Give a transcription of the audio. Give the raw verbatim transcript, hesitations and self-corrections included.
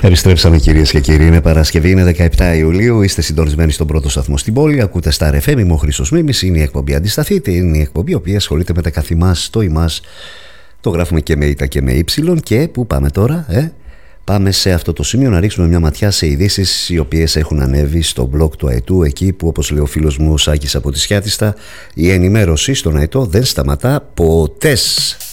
Επιστρέψαμε κυρίες και κύριοι. Είναι Παρασκευή, είναι δεκαεπτά Ιουλίου. Είστε συντονισμένοι στον πρώτο σταθμό στην πόλη. Ακούτε Star εφ εμ. Είμαι ο Χρήστος Μίμης. Είναι η εκπομπή Αντισταθείτε. Είναι η εκπομπή η οποία ασχολείται με τα καθημάς, το ημάς. Το γράφουμε και με ήττα και με ύψιλον. Και πού πάμε τώρα, ε? Πάμε σε αυτό το σημείο να ρίξουμε μια ματιά σε ειδήσεις οι οποίες έχουν ανέβει στο blog του ΑΕΤΟΥ. Εκεί που, όπως λέει ο φίλος μου ο Σάκης από τη Σιάτιστα, η ενημέρωση στον ΑΕΤΟ δεν σταματά ποτέ.